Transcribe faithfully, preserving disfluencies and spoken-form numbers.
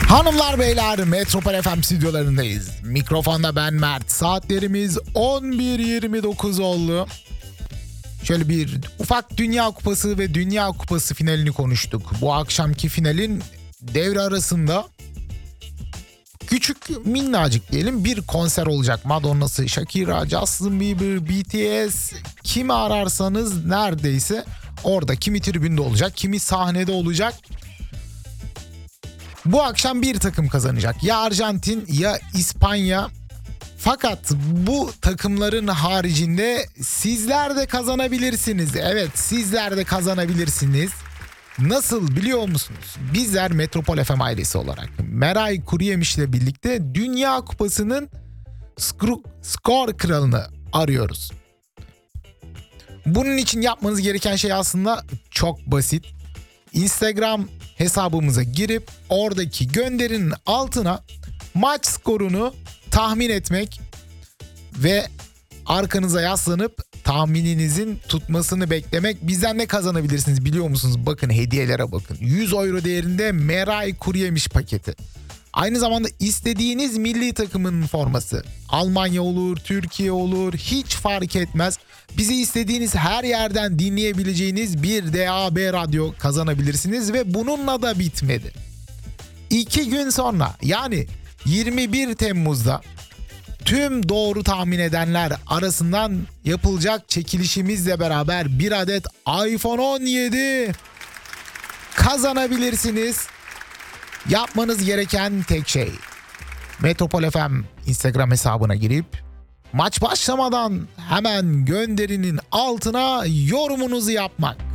Hanımlar beyler, Metropol F M stüdyolarındayız. Mikrofonda ben Mert. Saatlerimiz on bir yirmi dokuz oldu. Şöyle bir ufak Dünya Kupası ve Dünya Kupası finalini konuştuk. Bu akşamki finalin devre arasında küçük, minnacık diyelim bir konser olacak. Madonna'sı, Shakira, Justin Bieber, B T S, kimi ararsanız neredeyse orada. Kimi tribünde olacak, kimi sahnede olacak. Bu akşam bir takım kazanacak. Ya Arjantin ya İspanya. Fakat bu takımların haricinde sizler de kazanabilirsiniz. Evet, sizler de kazanabilirsiniz. Nasıl biliyor musunuz? Bizler Metropol F M ailesi olarak Meray Kuruyemiş ile birlikte Dünya Kupası'nın skor, skor kralını arıyoruz. Bunun için yapmanız gereken şey aslında çok basit. Instagram hesabımıza girip oradaki gönderinin altına maç skorunu tahmin etmek ve arkanıza yaslanıp tahmininizin tutmasını beklemek. Bizden ne kazanabilirsiniz biliyor musunuz? Bakın, hediyelere bakın. yüz euro değerinde Meray Kuruyemiş paketi. Aynı zamanda istediğiniz milli takımın forması. Almanya olur, Türkiye olur, hiç fark etmez. Bizi istediğiniz her yerden dinleyebileceğiniz bir D A B radyo kazanabilirsiniz ve bununla da bitmedi. İki gün sonra, yani yirmi bir Temmuz'da tüm doğru tahmin edenler arasından yapılacak çekilişimizle beraber bir adet iPhone on yedi kazanabilirsiniz. Yapmanız gereken tek şey, Metropol F M Instagram hesabına girip maç başlamadan hemen gönderinin altına yorumunuzu yapmak.